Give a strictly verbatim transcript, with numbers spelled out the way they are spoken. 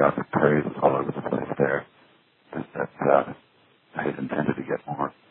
orgasmic praise was all over the place there. That, that uh, I had intended to get more.